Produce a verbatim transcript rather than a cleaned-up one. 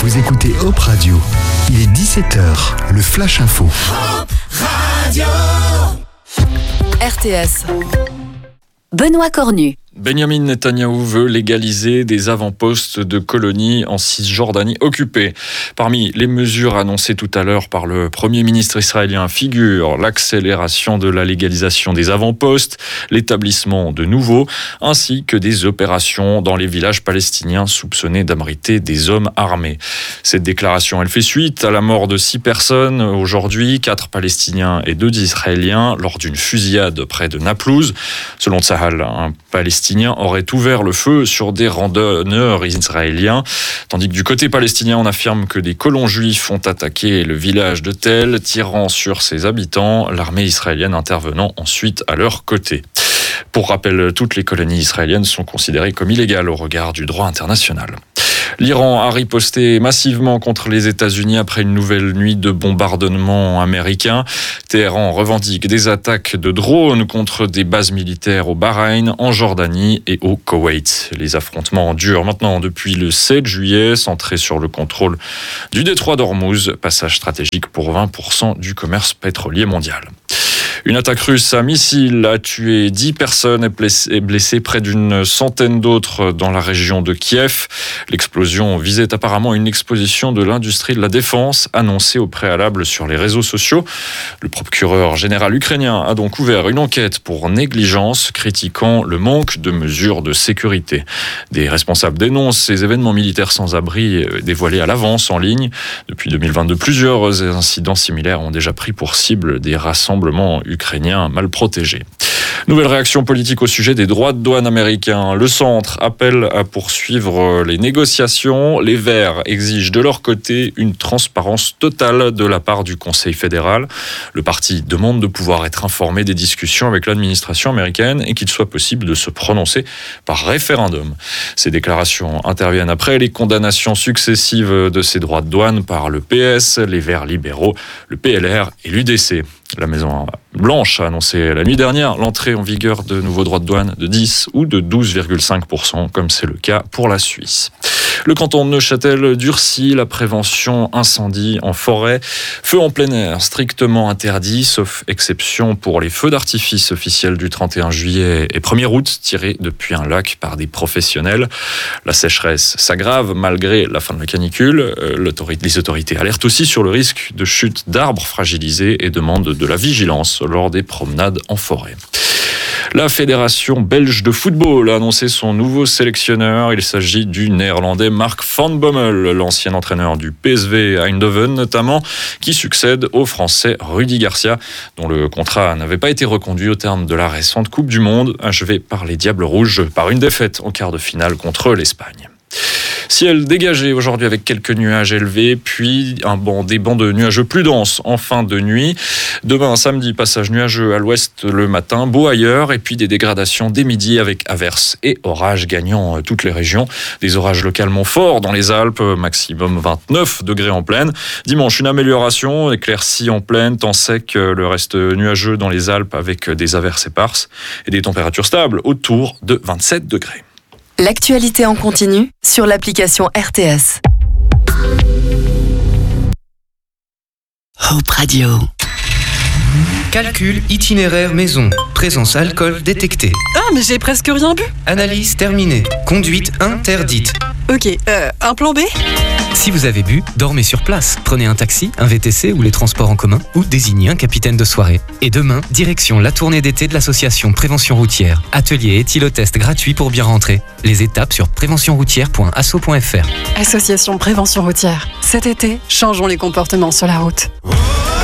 Vous écoutez Hop Radio. Il est dix-sept heures, le Flash Info. Hop Radio. R T S. Benoît Cornu. Benjamin Netanyahou veut légaliser des avant-postes de colonies en Cisjordanie occupée. Parmi les mesures annoncées tout à l'heure par le Premier ministre israélien figurent l'accélération de la légalisation des avant-postes, l'établissement de nouveaux, ainsi que des opérations dans les villages palestiniens soupçonnés d'abriter des hommes armés. Cette déclaration, elle fait suite à la mort de six personnes aujourd'hui, quatre Palestiniens et deux Israéliens, lors d'une fusillade près de Naplouse. Selon Tzahal, un Palestinien aurait ouvert le feu sur des randonneurs israéliens, tandis que du côté palestinien, on affirme que des colons juifs ont attaqué le village de Tel, tirant sur ses habitants, l'armée israélienne intervenant ensuite à leur côté. Pour rappel, toutes les colonies israéliennes sont considérées comme illégales au regard du droit international. L'Iran a riposté massivement contre les États-Unis après une nouvelle nuit de bombardements américains. Téhéran revendique des attaques de drones contre des bases militaires au Bahreïn, en Jordanie et au Koweït. Les affrontements durent maintenant depuis le sept juillet, centrés sur le contrôle du détroit d'Ormuz, passage stratégique pour vingt pour cent du commerce pétrolier mondial. Une attaque russe à missile a tué dix personnes et blessé près d'une centaine d'autres dans la région de Kiev. L'explosion visait apparemment une exposition de l'industrie de la défense annoncée au préalable sur les réseaux sociaux. Le procureur général ukrainien a donc ouvert une enquête pour négligence, critiquant le manque de mesures de sécurité. Des responsables dénoncent ces événements militaires sans abri dévoilés à l'avance en ligne. Depuis deux mille vingt-deux, plusieurs incidents similaires ont déjà pris pour cible des rassemblements ukrainiens mal protégés. Nouvelle réaction politique au sujet des droits de douane américains. Le centre appelle à poursuivre les négociations. Les Verts exigent de leur côté une transparence totale de la part du Conseil fédéral. Le parti demande de pouvoir être informé des discussions avec l'administration américaine et qu'il soit possible de se prononcer par référendum. Ces déclarations interviennent après les condamnations successives de ces droits de douane par le P S, les Verts libéraux, le P L R et l'U D C. La Maison Blanche a annoncé la nuit dernière l'entrée en vigueur de nouveaux droits de douane de dix ou de douze virgule cinq pour cent, comme c'est le cas pour la Suisse. Le canton de Neuchâtel durcit la prévention incendie en forêt. Feu en plein air, strictement interdit, sauf exception pour les feux d'artifice officiels du trente et un juillet et premier août, tirés depuis un lac par des professionnels. La sécheresse s'aggrave malgré la fin de la canicule. L'autorité, les autorités alertent aussi sur le risque de chute d'arbres fragilisés et demandent de la vigilance lors des promenades en forêt. La Fédération belge de football a annoncé son nouveau sélectionneur. Il s'agit du néerlandais Mark van Bommel, l'ancien entraîneur du P S V Eindhoven notamment, qui succède au français Rudy Garcia, dont le contrat n'avait pas été reconduit au terme de la récente Coupe du Monde, achevée par les Diables Rouges par une défaite en quart de finale contre l'Espagne. Ciel dégagé aujourd'hui avec quelques nuages élevés, puis un banc, des bancs de nuageux plus denses en fin de nuit. Demain, samedi, passage nuageux à l'ouest le matin, beau ailleurs, et puis des dégradations dès midi avec averses et orages gagnant toutes les régions. Des orages localement forts dans les Alpes, maximum vingt-neuf degrés en plaine. Dimanche, une amélioration, éclaircies en plaine, temps sec, le reste nuageux dans les Alpes avec des averses éparses et des températures stables autour de vingt-sept degrés. L'actualité en continu sur l'application R T S. Hop Radio. Calcul itinéraire maison. Présence alcool détectée. Ah, mais j'ai presque rien bu. Analyse terminée. Conduite interdite. Ok, euh, un plan B ? Si vous avez bu, dormez sur place. Prenez un taxi, un V T C ou les transports en commun ou désignez un capitaine de soirée. Et demain, direction la tournée d'été de l'association Prévention Routière. Atelier éthylotest gratuit pour bien rentrer. Les étapes sur prévention routière point asso point f r. Association Prévention Routière. Cet été, changeons les comportements sur la route.